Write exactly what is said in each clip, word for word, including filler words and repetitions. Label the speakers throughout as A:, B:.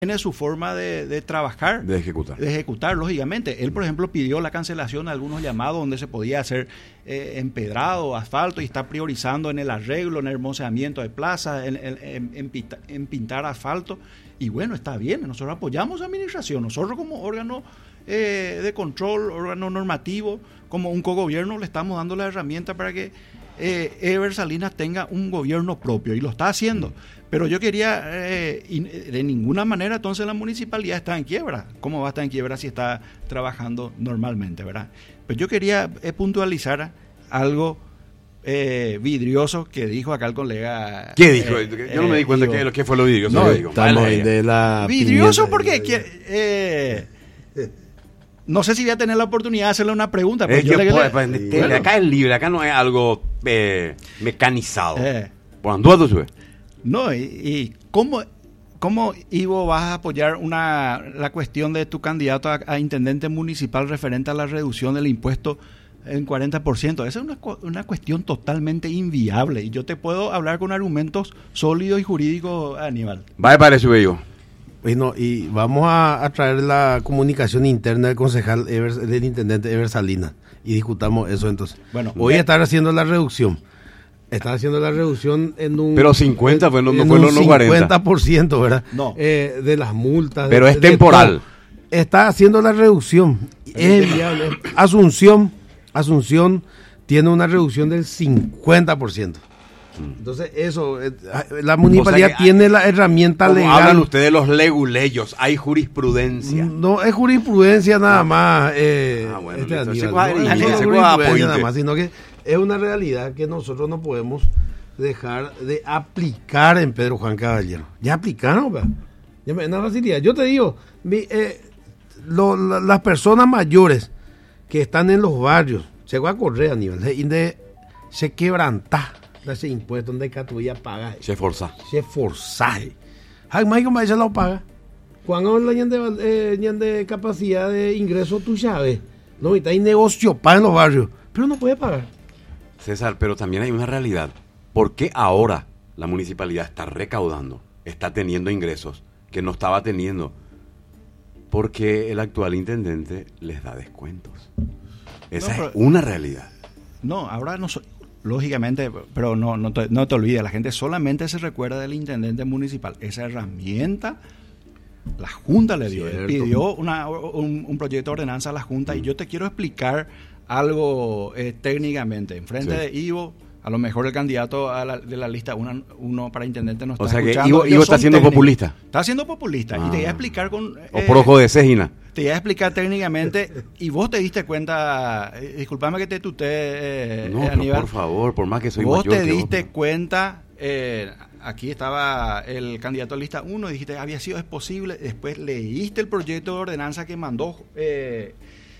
A: tiene su forma de, de trabajar,
B: de ejecutar.
A: de ejecutar, lógicamente. Él, por ejemplo, pidió la cancelación de algunos llamados donde se podía hacer eh, empedrado, asfalto, y está priorizando en el arreglo, en el hermoseamiento de plazas, en, en, en, en, pita, en pintar asfalto. Y bueno, está bien, nosotros apoyamos a la administración. Nosotros como órgano eh, de control, órgano normativo, como un cogobierno, le estamos dando la herramienta para que eh, Eber Salinas tenga un gobierno propio, y lo está haciendo. Pero yo quería, eh, y de ninguna manera entonces la municipalidad está en quiebra. ¿Cómo va a estar en quiebra si está trabajando normalmente, verdad? Pues yo quería eh, puntualizar algo eh, vidrioso que dijo acá el colega.
B: ¿Qué dijo?
A: Eh,
B: yo no me di cuenta
A: eh,
B: qué, qué fue lo vidrioso.
A: No,
B: que dijo.
C: Estamos
B: Vale,
C: de la
A: vidrioso
C: pimienta,
A: porque
C: de-
A: que, eh, no sé si voy a tener la oportunidad de hacerle una pregunta. Pero
B: Es
A: yo
B: que,
A: le,
B: pues, pues,
A: bueno,
B: de acá es libre, acá no es algo eh, mecanizado.
A: eh,
B: Por andúa tú subes.
A: No, y, y ¿cómo, cómo, Ivo, vas a apoyar una la cuestión de tu candidato a, a intendente municipal referente a la reducción del impuesto en cuarenta por ciento? Esa es una, cu- una cuestión totalmente inviable, y yo te puedo hablar con argumentos sólidos y jurídicos, Aníbal.
B: Vaya para eso, yo.
C: Bueno, y vamos a, a traer la comunicación interna del concejal Ever- del intendente Eber Salinas y discutamos eso entonces.
A: Bueno,
C: Voy
A: ve-
C: a estar haciendo la reducción. Están haciendo la reducción en un...
B: Pero cincuenta, pues, no- no
C: en
B: fue
C: un
B: los no cuarenta.
C: cincuenta por ciento, ¿verdad?
A: No.
C: Eh, de las multas.
B: Pero
C: de-
B: es
C: de
B: temporal.
C: todo. Está haciendo la reducción. Es viable. Asunción, Asunción tiene una reducción del cincuenta por ciento. Entonces, eso, eh, la municipalidad
B: O sea que
C: tiene la herramienta
B: Como
C: legal.
B: hablan ustedes de los leguleyos, hay jurisprudencia.
C: No es jurisprudencia nada más. Eh,
B: Ah, bueno,
C: este
B: listo.
C: Aníbal,
B: Se
C: no,
B: cuadra-
C: no es
A: se
C: solo
B: cuadra
C: jurisprudencia nada
B: apoyte.
C: más, sino que es una realidad que nosotros no podemos dejar de aplicar en Pedro Juan Caballero. Ya aplicaron, ¿verdad? Ya me- una facilidad. Yo te digo, mi, eh, lo- la- las personas mayores que están en los barrios, se va a correr a nivel de, de se quebranta ese impuesto donde Catuya paga.
B: Se forza.
C: Se forzaje. Ay, Michael, me lo paga. Cuando la ñan de, eh, ñan de capacidad de ingreso, tú sabes. No, y está ahí negocio para en los barrios. Pero no puede pagar.
B: César, pero también hay una realidad. ¿Por qué ahora la municipalidad está recaudando, está teniendo ingresos que no estaba teniendo? Porque el actual intendente les da descuentos. Esa
A: No, pero-
B: es una realidad.
A: No, ahora no so- lógicamente, pero no, no, te, no te olvides, la gente solamente se recuerda del intendente municipal. Esa herramienta la Junta le dio. Él
C: Cierto.
A: pidió una, un, un proyecto de ordenanza a la Junta, y yo te quiero explicar algo eh, técnicamente. Enfrente
B: Sí.
A: de Ivo, a lo mejor el candidato a la, de la lista una, uno para intendente no está
B: O sea que
A: escuchando.
B: Ivo-
A: Ellos
B: Ivo está
A: son
B: siendo
A: técnicos.
B: populista.
A: Está siendo populista. Y te voy a
B: Ah.
A: explicar con...
B: O
A: eh,
B: por ojo de cejina.
A: te voy a explicar técnicamente, y vos te diste cuenta, eh, disculpame que te tuté, eh,
B: No,
A: eh,
B: pero
A: Aníbal.
B: por favor, por más que soy
A: Vos
B: mayor
A: te
B: que
A: diste
B: vos.
A: cuenta, eh, aquí estaba el candidato a lista uno, y dijiste, había sido es posible, después leíste el proyecto de ordenanza que mandó eh,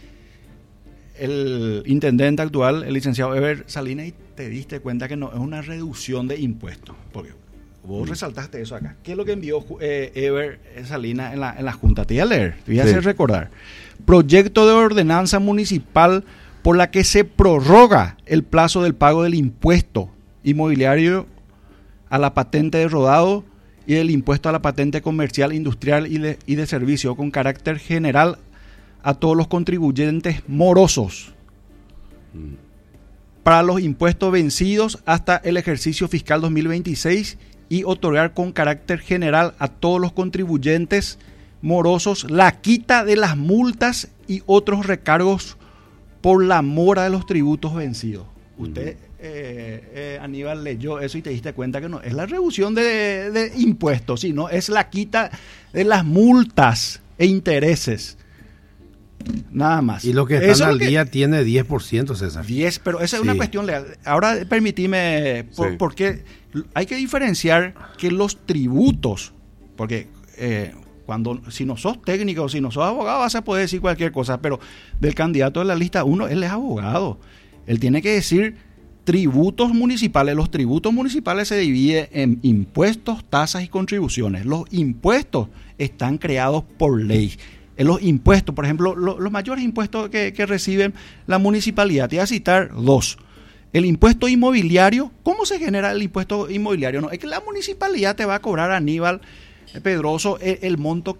A: el intendente actual, el licenciado Eber Salinas, y te diste cuenta que no es una reducción de impuestos, porque vos resaltaste eso acá. ¿Qué es lo que envió eh, Eber Salinas en la, en la Junta? Te voy a leer, te voy a
B: Sí.
A: hacer recordar. Proyecto de ordenanza municipal por la que se prorroga el plazo del pago del impuesto inmobiliario a la patente de rodado y del impuesto a la patente comercial, industrial y de, y de servicio con carácter general a todos los contribuyentes morosos
B: Mm.
A: para los impuestos vencidos hasta el ejercicio fiscal dos mil veintiséis, y otorgar con carácter general a todos los contribuyentes morosos la quita de las multas y otros recargos por la mora de los tributos vencidos. Usted, eh, eh, Aníbal, leyó eso y te diste cuenta que no es la reducción de, de impuestos, sino es la quita de las multas e intereses. Nada más.
C: Y lo que
A: Eso
C: están
A: es
C: al
A: lo que-
C: día tiene diez por ciento, César.
A: diez, pero esa es una
C: Sí.
A: cuestión legal. Ahora permitime, por,
B: Sí.
A: porque hay que diferenciar que los tributos, porque eh, cuando si no sos técnico, si no sos abogado, vas a poder decir cualquier cosa, pero del candidato de la lista uno, él es abogado. Él tiene que decir tributos municipales. Los tributos municipales se dividen en impuestos, tasas y contribuciones. Los impuestos están creados por ley. En los impuestos, por ejemplo, lo- los mayores impuestos que, que reciben la municipalidad, te voy a citar dos. El impuesto inmobiliario. ¿Cómo se genera el impuesto inmobiliario? No, es que la municipalidad te va a cobrar, Aníbal, Pedroso, el, el monto